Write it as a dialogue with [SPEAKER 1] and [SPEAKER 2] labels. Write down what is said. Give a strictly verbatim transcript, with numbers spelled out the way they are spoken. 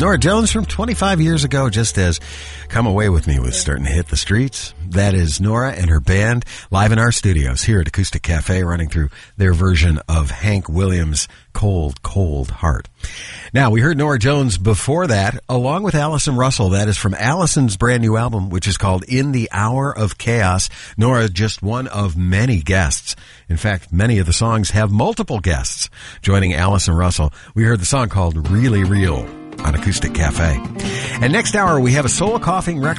[SPEAKER 1] Norah Jones from twenty-five years ago, just as Come Away With Me was starting to hit the streets. That is Norah and her band live in our studios here at Acoustic Cafe, running through their version of Hank Williams' Cold, Cold Heart. Now, we heard Norah Jones before that, along with Allison Russell. That is from Allison's brand new album, which is called In the Hour of Chaos. Norah, just one of many guests. In fact, many of the songs have multiple guests joining Allison Russell. We heard the song called Really Real on Acoustic Cafe. And next hour, we have a soul coughing record